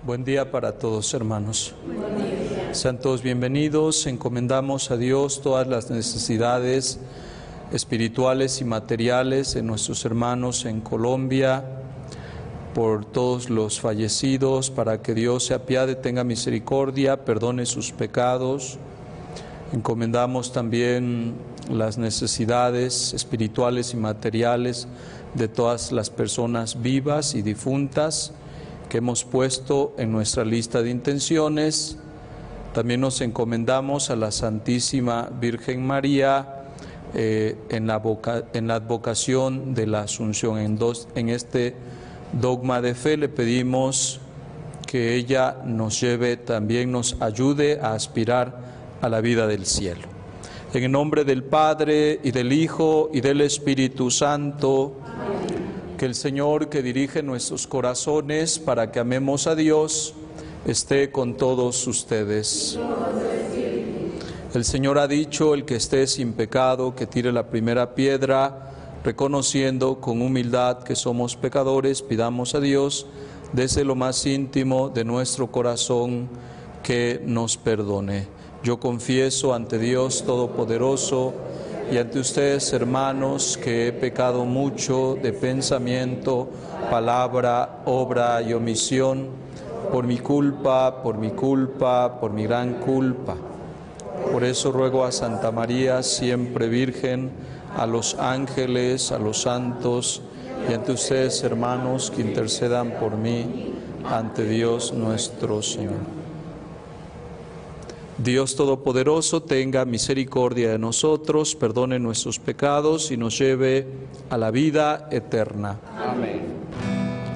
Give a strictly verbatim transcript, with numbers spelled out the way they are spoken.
Buen día para todos, hermanos. Sean todos bienvenidos. Encomendamos a Dios todas las necesidades espirituales y materiales de nuestros hermanos en Colombia, por todos los fallecidos, para que Dios se apiade, tenga misericordia, perdone sus pecados. Encomendamos también las necesidades espirituales y materiales de todas las personas vivas y difuntas que hemos puesto en nuestra lista de intenciones. También nos encomendamos a la Santísima Virgen María eh, en, la voca, en la advocación de la Asunción. En, dos, en este dogma de fe le pedimos que ella nos lleve, también nos ayude a aspirar a la vida del cielo. En el nombre del Padre, y del Hijo, y del Espíritu Santo. Que el Señor, que dirige nuestros corazones para que amemos a Dios, esté con todos ustedes. El Señor ha dicho: el que esté sin pecado, que tire la primera piedra. Reconociendo con humildad que somos pecadores, pidamos a Dios desde lo más íntimo de nuestro corazón que nos perdone. Yo confieso ante Dios Todopoderoso y ante ustedes, hermanos, que he pecado mucho de pensamiento, palabra, obra y omisión, por mi culpa, por mi culpa, por mi gran culpa. Por eso ruego a Santa María, siempre Virgen, a los ángeles, a los santos y ante ustedes, hermanos, que intercedan por mí ante Dios nuestro Señor. Dios Todopoderoso tenga misericordia de nosotros, perdone nuestros pecados y nos lleve a la vida eterna. Amén.